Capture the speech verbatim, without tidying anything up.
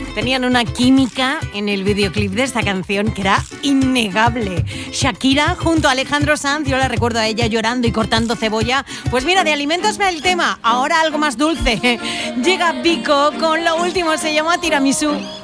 Tenían una química en el videoclip de esta canción que era innegable. Shakira junto a Alejandro Sanz, yo la recuerdo a ella llorando y cortando cebolla. Pues mira, de alimentos va el tema, ahora algo más dulce. Llega Vico con lo último, se llama Tiramisú.